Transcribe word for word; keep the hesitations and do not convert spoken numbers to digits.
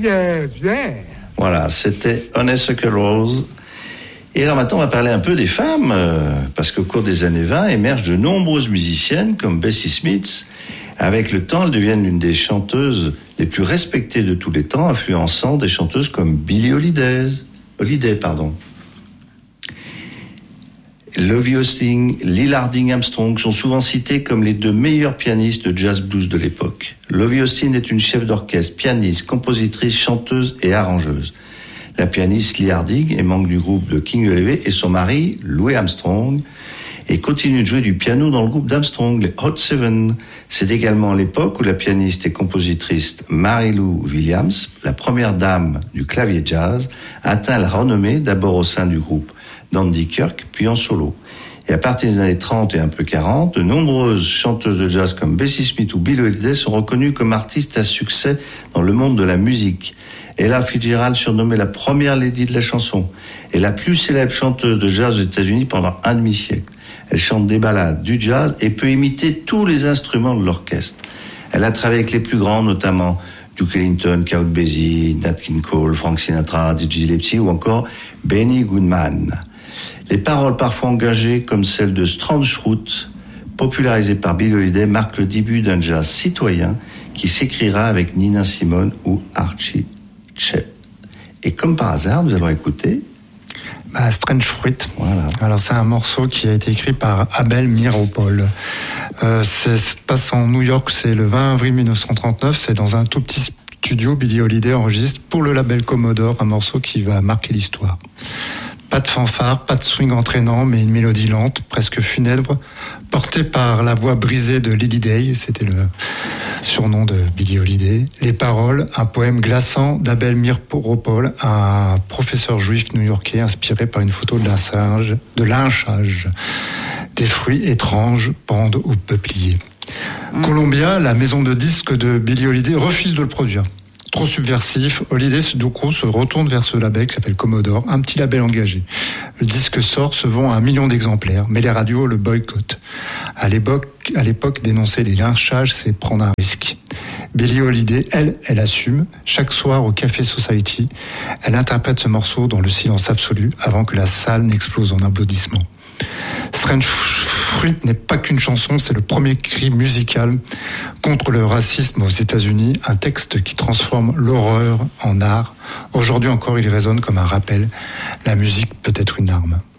yes, yes. Voilà, c'était Honeysuckle Rose. Et alors maintenant, on va parler un peu des femmes, euh, parce qu'au cours des années vingt, émergent de nombreuses musiciennes comme Bessie Smith. Avec le temps, elles deviennent l'une des chanteuses les plus respectées de tous les temps, influençant des chanteuses comme Billie Holiday, Holiday, pardon. Lovie Osteen, Lil Harding Armstrong sont souvent cités comme les deux meilleurs pianistes de jazz blues de l'époque. Lovie Osteen est une chef d'orchestre, pianiste, compositrice, chanteuse et arrangeuse. La pianiste Lil Harding est membre du groupe de King Oliver et son mari, Louis Armstrong, et continue de jouer du piano dans le groupe d'Armstrong, les Hot Seven. C'est également l'époque où la pianiste et compositrice Mary Lou Williams, la première dame du clavier jazz, atteint la renommée d'abord au sein du groupe d'Andy Kirk, puis en solo. Et à partir des années trente et un peu quarante, de nombreuses chanteuses de jazz comme Bessie Smith ou Billie Holiday sont reconnues comme artistes à succès dans le monde de la musique. Ella Fitzgerald, surnommée la première lady de la chanson, est la plus célèbre chanteuse de jazz aux États-Unis pendant un demi-siècle. Elle chante des ballades, du jazz et peut imiter tous les instruments de l'orchestre. Elle a travaillé avec les plus grands, notamment Duke Ellington, Count Basie, Nat King Cole, Frank Sinatra, Dizzy Gillespie ou encore Benny Goodman. Les paroles parfois engagées, comme celle de Strange Fruit, popularisée par Billie Holiday, marquent le début d'un jazz citoyen qui s'écrira avec Nina Simone ou Archie Shepp. Et comme par hasard, nous allons écouter bah, Strange Fruit. Voilà. Alors c'est un morceau qui a été écrit par Abel Meeropol. Euh, ça se passe en New York, c'est le vingt avril dix-neuf cent trente-neuf, c'est dans un tout petit studio. Billie Holiday enregistre pour le label Commodore un morceau qui va marquer l'histoire. Pas de fanfare, pas de swing entraînant, mais une mélodie lente, presque funèbre, portée par la voix brisée de Lily Day, c'était le surnom de Billie Holiday. Les paroles, un poème glaçant d'Abel Meeropol, un professeur juif new-yorkais inspiré par une photo de lynchage, de lynchage. Des fruits étranges pendent au peuplier. Mmh. Columbia, la maison de disques de Billie Holiday, refuse de le produire. Trop subversif, Holiday du coup se retourne vers ce label qui s'appelle Commodore, un petit label engagé. Le disque sort, se vend à un million d'exemplaires, mais les radios le boycottent. À l'époque, à l'époque, dénoncer les lynchages, c'est prendre un risque. Billie Holiday, elle, elle assume. Chaque soir au Café Society, elle interprète ce morceau dans le silence absolu avant que la salle n'explose en applaudissements. Strange Fruit n'est pas qu'une chanson, c'est le premier cri musical contre le racisme aux États-Unis, un texte qui transforme l'horreur en art. Aujourd'hui encore, il résonne comme un rappel. La musique peut être une arme.